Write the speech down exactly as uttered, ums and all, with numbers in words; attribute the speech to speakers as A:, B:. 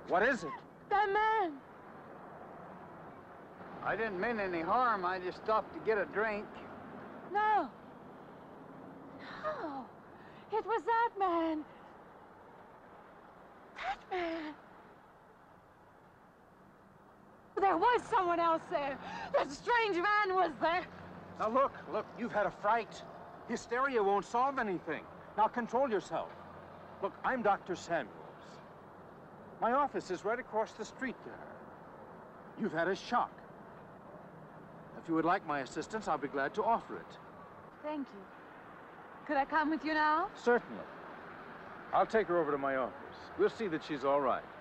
A: What is it?
B: That man.
C: I didn't mean any harm. I just stopped to get a drink.
B: No. No. It was that man. That man. There was someone else there. That strange man was there.
A: Now look, look, you've had a fright. Hysteria won't solve anything. Now control yourself. Look, I'm Doctor Samuels. My office is right across the street to her. You've had a shock. If you would like my assistance, I'll be glad to offer it.
B: Thank you. Could I come with you now?
A: Certainly. I'll take her over to my office. We'll see that she's all right.